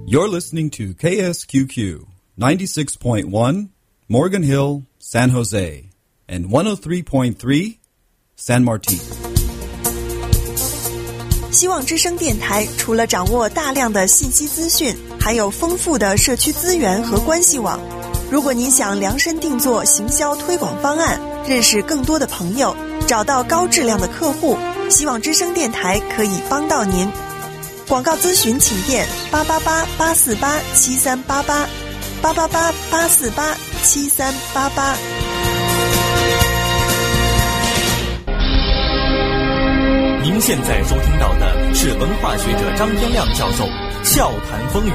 You're listening to KSQQ 96.1 Morgan Hill, San Jose, and 103.3 San Martin。 希望之声电台除了掌握大量的信息资讯，还有丰富的社区资源和关系网。如果您想量身定做行销推广方案，认识更多的朋友，找到高质量的客户，希望之声电台可以帮到您。广告咨询请电888-848-7388，888-848-7388。 您现在收听到的是文化学者张天亮教授笑谈风云。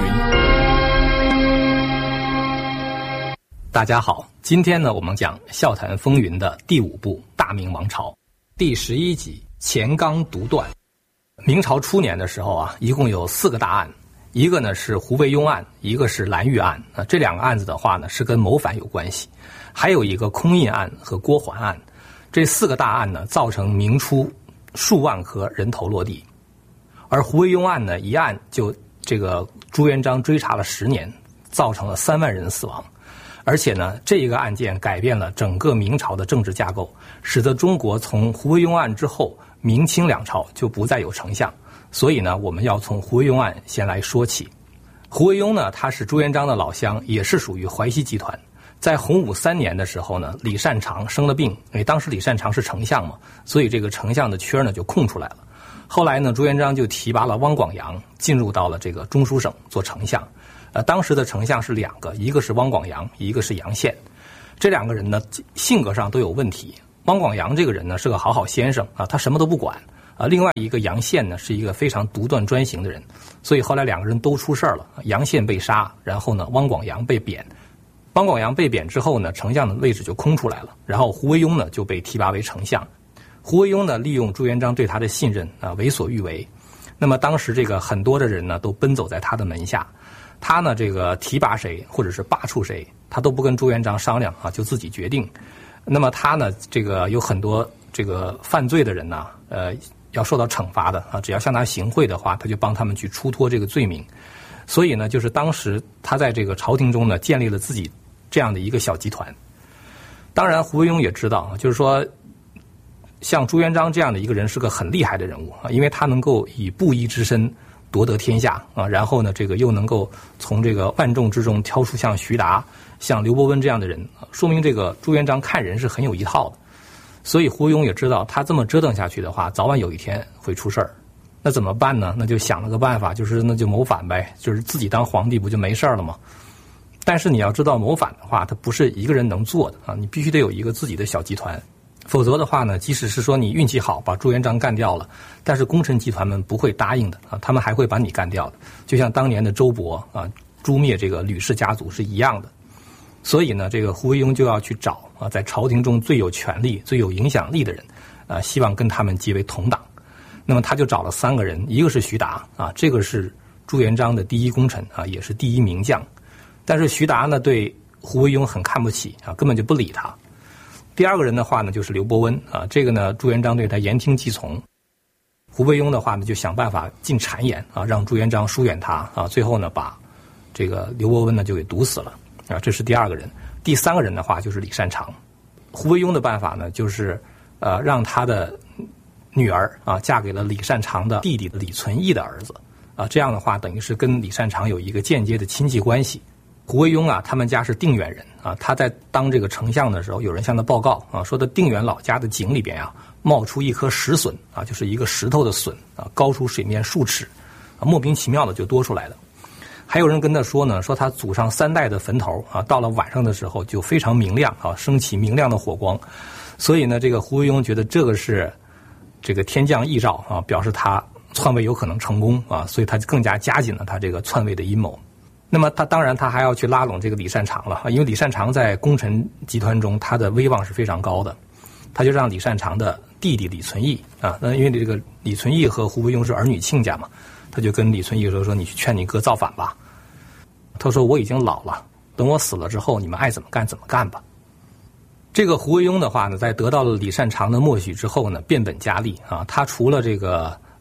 大家好，今天呢，我们讲笑谈风云的第5部《大明王朝》第11集钱纲独断。明朝初年的时候啊，一共有4个大案，一个呢是胡惟庸案，一个是蓝玉案。这2个案子的话呢，是跟谋反有关系，还有一个空印案和郭桓案。这4个大案呢，造成明初数万颗人头落地。而胡惟庸案呢，一案就这个朱元璋追查了10年，造成了3万人死亡。而且呢，这一个案件改变了整个明朝的政治架构，使得中国从胡惟庸案之后，明清两朝就不再有丞相。所以呢，我们要从胡惟庸案先来说起。胡惟庸呢，他是朱元璋的老乡，也是属于淮西集团。在洪武3年的时候呢，李善长生了病，因为当时李善长是丞相嘛，所以这个丞相的缺呢就空出来了。后来呢，朱元璋就提拔了汪广洋进入到了这个中书省做丞相。当时的丞相是2个，一个是汪广洋，一个是杨宪。这2个人呢，性格上都有问题。汪广洋这个人呢，是个好先生啊，他什么都不管啊。另外一个杨宪呢，是一个非常独断专行的人，所以后来2个人都出事了。杨宪被杀，然后呢，汪广洋被贬。汪广洋被贬之后呢，丞相的位置就空出来了，然后胡惟庸呢就被提拔为丞相。胡惟庸呢，利用朱元璋对他的信任啊，为所欲为。那么当时这个很多的人呢，都奔走在他的门下。他呢，这个提拔谁或者是罢黜谁，他都不跟朱元璋商量啊，就自己决定。那么他呢，这个有很多这个犯罪的人呢，要受到惩罚的啊，只要向他行贿的话，他就帮他们去出脱这个罪名。所以呢，就是当时他在这个朝廷中呢，建立了自己这样的一个小集团。当然，胡惟庸也知道，就是说，像朱元璋这样的一个人是个很厉害的人物啊，因为他能够以布衣之身夺得天下啊，然后呢，这个又能够从这个万众之中挑出像徐达、像刘伯温这样的人，说明这个朱元璋看人是很有一套的。所以胡惟庸也知道，他这么折腾下去的话，早晚有一天会出事儿。那怎么办呢？那就想了个办法，就是那就谋反呗，就是自己当皇帝不就没事了吗？但是你要知道，谋反的话，他不是一个人能做的啊，你必须得有一个自己的小集团。否则的话呢，即使是说你运气好把朱元璋干掉了，但是功臣集团们不会答应的啊，他们还会把你干掉的，就像当年的周勃啊诛灭这个吕氏家族是一样的。所以呢，这个胡惟庸就要去找啊，在朝廷中最有权力、最有影响力的人啊，希望跟他们结为同党。那么他就找了3个人，一个是徐达啊，这个是朱元璋的第一功臣啊，也是第一名将。但是徐达呢，对胡惟庸很看不起啊，根本就不理他。第2个人的话呢，就是刘伯温啊，这个呢，朱元璋对他言听计从。胡惟庸的话呢，就想办法进谗言啊，让朱元璋疏远他啊，最后呢，把这个刘伯温呢就给毒死了啊，这是第2个人。第3个人的话就是李善长。胡惟庸的办法呢，就是让他的女儿啊嫁给了李善长的弟弟李存义的儿子啊，这样的话等于是跟李善长有一个间接的亲戚关系。胡惟庸啊，他们家是定远人啊，他在当这个丞相的时候，有人向他报告啊，说的定远老家的井里边啊，冒出一颗石笋啊，就是一个石头的笋啊，高出水面数尺啊，莫名其妙的就多出来了。还有人跟他说呢，说他祖上3代的坟头啊，到了晚上的时候就非常明亮啊，升起明亮的火光。所以呢，这个胡惟庸觉得这个是这个天降异兆啊，表示他篡位有可能成功啊，所以他更加加紧了他这个篡位的阴谋。那么他当然他还要去拉拢这个李善长了，因为李善长在功臣集团中他的威望是非常高的，他就让李善长的弟弟李存义啊，那因为这个李存义和胡惟庸是儿女亲家嘛，他就跟李存义说你去劝你哥造反吧。他说我已经老了，等我死了之后你们爱怎么干怎么干吧。这个胡惟庸的话呢，在得到了李善长的默许之后呢，变本加厉啊，他除了这个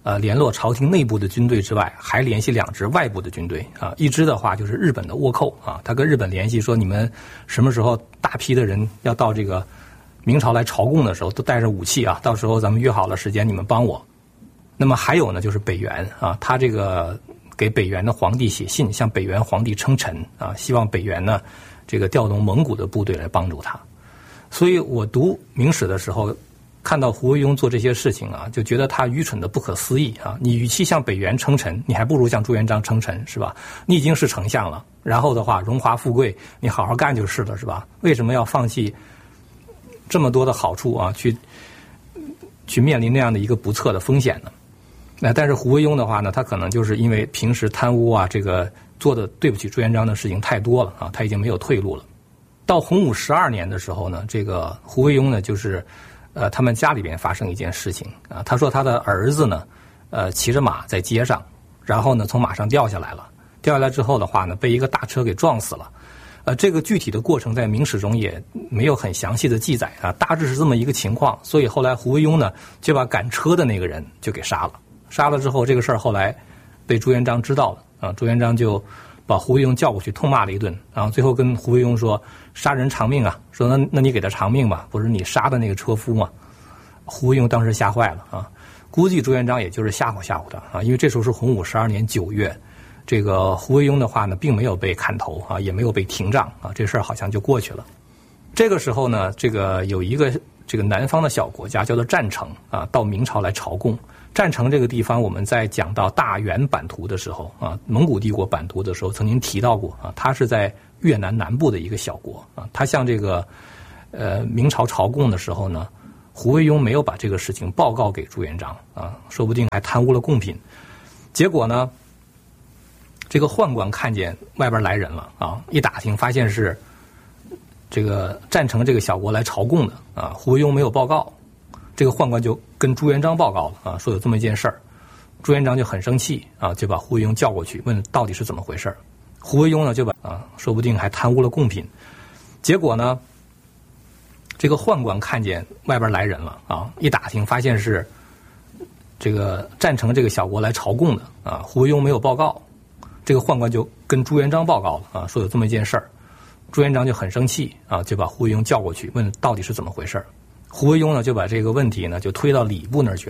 联络朝廷内部的军队之外，还联系2支外部的军队啊。一支的话就是日本的倭寇啊，他跟日本联系说，你们什么时候大批的人要到这个明朝来朝贡的时候，都带着武器啊，到时候咱们约好了时间，你们帮我。那么还有呢，就是北元啊，他这个给北元的皇帝写信，向北元皇帝称臣啊，希望北元呢这个调动蒙古的部队来帮助他。所以我读明史的时候，看到胡惟庸做这些事情啊，就觉得他愚蠢的不可思议啊！你与其向北元称臣，你还不如向朱元璋称臣，是吧？你已经是丞相了，然后的话荣华富贵，你好好干就是了，是吧？为什么要放弃这么多的好处啊，去面临那样的一个不测的风险呢？但是胡惟庸的话呢，他可能就是因为平时贪污啊，这个做的对不起朱元璋的事情太多了啊，他已经没有退路了。到洪武12年的时候呢，这个胡惟庸呢，就是他们家里边发生一件事情啊，他说他的儿子呢，骑着马在街上，然后呢从马上掉下来了，掉下来之后的话呢，被一个大车给撞死了。这个具体的过程在明史中也没有很详细的记载啊，大致是这么一个情况。所以后来胡惟庸呢就把赶车的那个人就给杀了，杀了之后这个事儿后来被朱元璋知道了啊，朱元璋就把胡惟庸叫过去痛骂了一顿，然后最后跟胡惟庸说：“杀人偿命啊！”说那你给他偿命吧，不是你杀的那个车夫吗？胡惟庸当时吓坏了啊，估计朱元璋也就是吓唬吓唬他啊，因为这时候是洪武12年9月，这个胡惟庸的话呢，并没有被砍头啊，也没有被停杖啊，这事儿好像就过去了。这个时候呢，这个有一个这个南方的小国家叫做占城啊，到明朝来朝贡。占城这个地方，我们在讲到大元版图的时候啊，蒙古帝国版图的时候，曾经提到过啊，它是在越南南部的一个小国啊。它向这个明朝朝贡的时候呢，胡惟庸没有把这个事情报告给朱元璋啊，说不定还贪污了贡品。结果呢，这个宦官看见外边来人了啊，一打听发现是这个占城这个小国来朝贡的啊，胡惟庸没有报告。这个宦官就跟朱元璋报告了啊，说有这么一件事儿，朱元璋就很生气啊，就把胡惟庸叫过去问到底是怎么回事。胡惟庸呢就把说不定还贪污了贡品。结果呢，这个宦官看见外边来人了啊，一打听发现是这个占城这个小国来朝贡的啊，胡惟庸没有报告。这个宦官就跟朱元璋报告了啊，说有这么一件事儿。朱元璋就很生气啊，就把胡惟庸叫过去问到底是怎么回事。胡惟庸呢就把这个问题呢就推到礼部那儿去